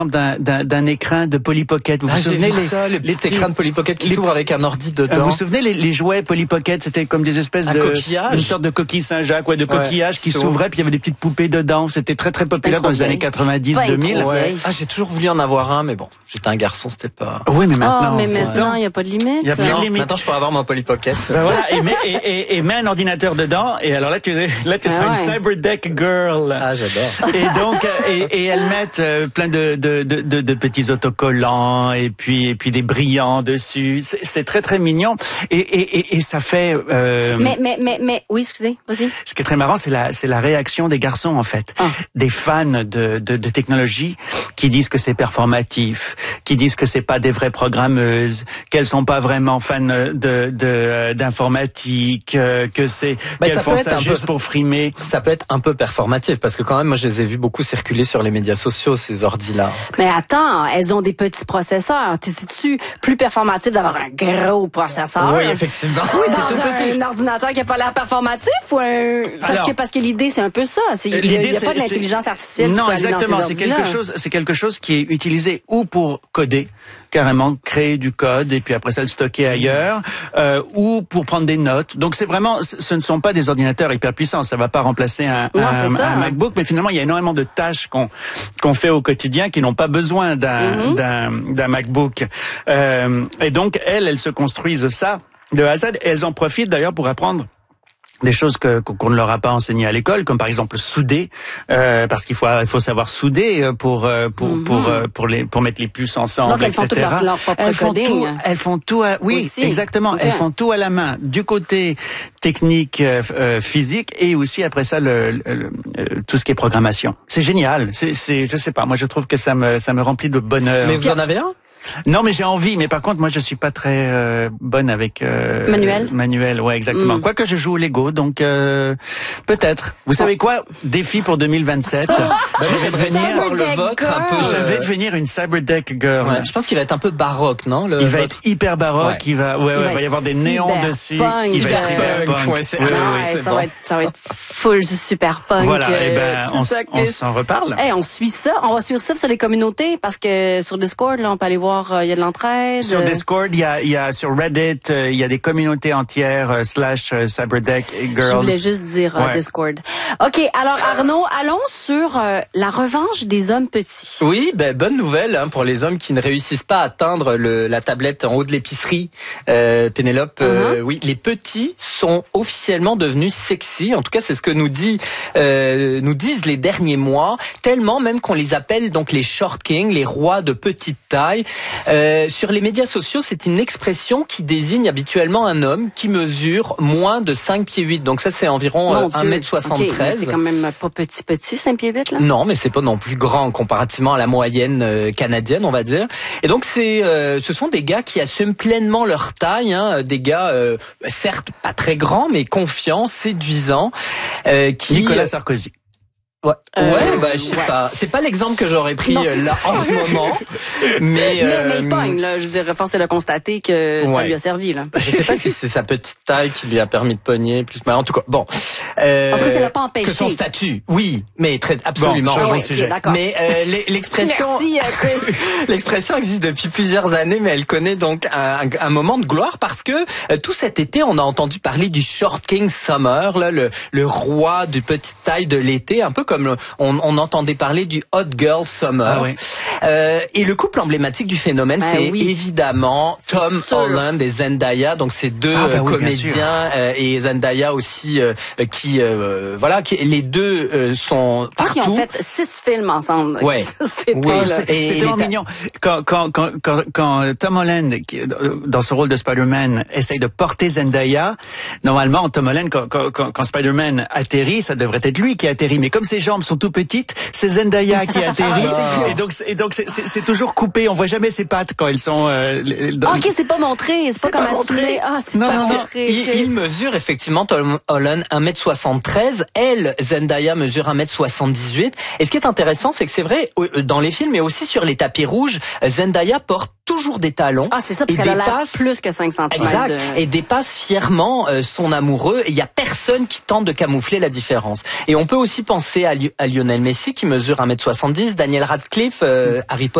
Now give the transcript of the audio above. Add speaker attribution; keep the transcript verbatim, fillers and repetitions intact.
Speaker 1: d'un, d'un, d'un écrin de Polly Pocket. Vous
Speaker 2: ah,
Speaker 1: vous souvenez
Speaker 2: les,
Speaker 1: ça,
Speaker 2: les petits écrans de Polly Pocket qui les... s'ouvrent avec un ordi dedans.
Speaker 1: Vous vous souvenez les, les jouets Polly Pocket, c'était comme des espèces
Speaker 2: un
Speaker 1: de
Speaker 2: coquillage.
Speaker 1: une sorte de coquille Saint-Jacques, ouais, de
Speaker 2: ouais,
Speaker 1: coquillage qui s'ouvrait, puis il y avait des petites poupées dedans. C'était très très populaire dans les années quatre-vingt-dix deux mille.
Speaker 2: Ouais. Ah, j'ai toujours voulu en avoir un, mais bon, j'étais un garçon, c'était pas.
Speaker 1: Oui, mais maintenant.
Speaker 3: Oh, mais maintenant, il n'y a pas de limite.
Speaker 1: Il y a plus de limite.
Speaker 2: Maintenant, je peux avoir mon Polly Pocket.
Speaker 1: Ben voilà, et mets, et, et, et mets un ordinateur dedans, et alors là, tu, là, tu seras ah ouais. une Cyberdeck girl.
Speaker 2: Ah, j'adore.
Speaker 1: Et donc, et, et elles mettent euh, plein de, de, de, de, de petits autocollants, et puis, et puis des brillants dessus. C'est, c'est très, très mignon. Et, et, et, et ça fait, euh...
Speaker 3: Mais, mais, mais, mais, oui, excusez, vas-y.
Speaker 1: Ce qui est très marrant, c'est la, c'est la réaction des garçons, en fait. Ah. Des fans de, de, de technologie qui disent que c'est performatif, qui disent que c'est pas des vraies programmeuses, qu'elles sont pas vraiment fans de, de, d'informatique, que c'est, bah, qu'elles font ça juste peu, pour frimer.
Speaker 2: Ça peut être un peu performatif, parce que quand même, moi, je les ai vus beaucoup circuler sur les médias sociaux, ces ordis-là.
Speaker 3: Mais attends, elles ont des petits processeurs. C'est-tu plus performatif d'avoir un gros processeur?
Speaker 2: Oui, effectivement.
Speaker 3: Oui, dans un, un ordinateur qui n'a pas l'air performatif ou un... Parce Alors, que, parce que l'idée, c'est un peu ça. C'est, il n'y a pas de l'intelligence artificielle
Speaker 1: non,
Speaker 3: qui peut
Speaker 1: exactement.
Speaker 3: aller dans ces
Speaker 1: c'est quelque chose, c'est quelque chose qui est utilisé ou pour coder, carrément créer du code et puis après ça le stocker ailleurs, euh, ou pour prendre des notes. Donc c'est vraiment, ce ne sont pas des ordinateurs hyper puissants. Ça va pas remplacer un,
Speaker 3: non,
Speaker 1: un,
Speaker 3: ça,
Speaker 1: un MacBook, mais finalement il y a énormément de tâches qu'on qu'on fait au quotidien qui n'ont pas besoin d'un mm-hmm. d'un, d'un MacBook. Euh, et donc elles, elles se construisent ça de A à Z. Et elles en profitent d'ailleurs pour apprendre des choses que qu'on ne leur a pas enseignées à l'école, comme par exemple souder, euh, parce qu'il faut il faut savoir souder pour pour mm-hmm. pour pour, pour les pour mettre les puces ensemble,
Speaker 3: donc, elles
Speaker 1: et cetera.
Speaker 3: Font tout leur, leur propre
Speaker 1: elles font
Speaker 3: coding.
Speaker 1: tout, elles font tout, à, oui, aussi. exactement. Okay. Elles font tout à la main, du côté technique, euh, physique, et aussi après ça le, le, le tout ce qui est programmation. C'est génial. C'est c'est je sais pas. Moi je trouve que ça me ça me remplit de bonheur.
Speaker 2: Mais vous en avez un?
Speaker 1: Non, mais j'ai envie. Mais par contre, moi, je suis pas très euh, bonne avec euh,
Speaker 3: manuel.
Speaker 1: Manuel, ouais, exactement. Mm. Quoique je joue au Lego, donc euh, peut-être. Vous savez quoi? Défi pour deux mille vingt-sept.
Speaker 2: bah, je vais devenir le vôtre un peu.
Speaker 1: Je vais devenir une Cyberdeck girl.
Speaker 2: Ouais, je pense qu'il va être un peu baroque, non? Le
Speaker 1: il va
Speaker 2: votre...
Speaker 1: être hyper baroque.
Speaker 2: Ouais.
Speaker 1: Il va, ouais, il ouais, va, va y avoir des néons dessus.
Speaker 3: Punk.
Speaker 1: Il va être
Speaker 2: super
Speaker 1: punk.
Speaker 2: punk. Ouais, c'est...
Speaker 3: Ouais, ouais, ouais, ça bon. va être, ça va être full super punk.
Speaker 1: Voilà.
Speaker 3: Euh,
Speaker 1: et ben, on,
Speaker 3: ça,
Speaker 1: on s'en reparle.
Speaker 3: Hey, on suit ça. On va suivre ça sur les communautés parce que sur Discord, là, on peut aller voir. Il euh, y a de l'entraide.
Speaker 1: Sur Discord, il y a, il y a sur Reddit, euh, il y a des communautés entières euh, slash euh, Cyberdeck Girls.
Speaker 3: Je voulais juste dire euh, ouais. Discord. Ok, alors Arnaud, allons sur euh, la revanche des hommes petits.
Speaker 2: Oui, ben bonne nouvelle hein, pour les hommes qui ne réussissent pas à atteindre le, la tablette en haut de l'épicerie. Euh, Pénélope, euh, uh-huh. oui, les petits sont officiellement devenus sexy. En tout cas, c'est ce que nous dit, euh, nous disent les derniers mois. Tellement même qu'on les appelle donc les short kings, les rois de petite taille. Euh, sur les médias sociaux, c'est une expression qui désigne habituellement un homme qui mesure moins de cinq pieds huit. Donc ça, c'est environ euh, un mètre soixante-treize.
Speaker 3: Okay, c'est quand même pas petit petit, cinq pieds huit là.
Speaker 2: Non, mais c'est pas non plus grand comparativement à la moyenne euh, canadienne, on va dire. Et donc c'est, euh, ce sont des gars qui assument pleinement leur taille, hein, des gars euh, certes pas très grands, mais confiants, séduisants. Euh, qui...
Speaker 1: Nicolas Sarkozy.
Speaker 2: Ouais, euh, ouais, bah je sais ouais. pas. C'est pas l'exemple que j'aurais pris non, là en ce moment, mais
Speaker 3: mais, euh, mais il pogne là. Je dirais, force est de constater que ouais. ça lui a servi là.
Speaker 2: Je sais pas si c'est sa petite taille qui lui a permis de pogner plus, mais en tout cas, bon.
Speaker 3: Euh, en tout cas, ça l'a pas empêché.
Speaker 2: Que son statut, oui, mais très absolument.
Speaker 1: Bon,
Speaker 3: ah ouais,
Speaker 1: sujet.
Speaker 3: Okay,
Speaker 2: mais euh, l'expression,
Speaker 3: Merci, euh, Chris.
Speaker 2: l'expression existe depuis plusieurs années, mais elle connaît donc un, un moment de gloire parce que euh, tout cet été, on a entendu parler du Short King Summer, là, le, le roi du petite taille de l'été, un peu comme le, on, on entendait parler du Hot Girl Summer.
Speaker 1: Ah oui.
Speaker 2: euh, et le couple emblématique du phénomène,
Speaker 3: ah,
Speaker 2: c'est
Speaker 3: oui.
Speaker 2: évidemment
Speaker 3: c'est
Speaker 2: Tom
Speaker 3: sûr.
Speaker 2: Holland et Zendaya. Donc ces deux
Speaker 1: ah, bah oui,
Speaker 2: comédiens euh, et Zendaya aussi, euh, qui euh, voilà, qui, les deux euh, sont partout.
Speaker 3: Ils ont fait six films ensemble.
Speaker 2: Ouais.
Speaker 3: c'est
Speaker 1: oui,
Speaker 3: pas,
Speaker 1: c'est,
Speaker 2: et,
Speaker 1: c'est
Speaker 2: et
Speaker 1: tellement mignon. Quand, quand, quand, quand, quand Tom Holland, qui, dans ce rôle de Spider-Man, essaye de porter Zendaya, normalement, Tom Holland, quand, quand, quand Spider-Man atterrit, ça devrait être lui qui atterrit. Mais comme ses jambes sont tout petites, c'est Zendaya qui atterrit.
Speaker 3: Ah,
Speaker 1: et donc, et donc c'est, c'est, c'est toujours coupé. On voit jamais ses pattes quand elles sont... Euh, dans...
Speaker 3: Ok, c'est pas montré. C'est, c'est pas, pas comme assumé. Ah, c'est
Speaker 1: non,
Speaker 3: pas
Speaker 1: non,
Speaker 3: montré.
Speaker 2: Il,
Speaker 3: okay.
Speaker 2: il mesure effectivement, Tom Holland, un mètre soixante-treize. Elle, Zendaya, mesure un mètre soixante-dix-huit. Et ce qui est intéressant, c'est que c'est vrai, dans les films, mais aussi sur les tapis rouges, Zendaya porte toujours des talons.
Speaker 3: Ah, c'est ça, parce qu'elle a l'air plus que cinq centimètres.
Speaker 2: Exact.
Speaker 3: De...
Speaker 2: Et dépasse fièrement euh, son amoureux. Il y a personne qui tente de camoufler la différence. Et on peut aussi penser à, Li- à Lionel Messi, qui mesure un mètre soixante-dix, Daniel Radcliffe, euh, Harry Potter,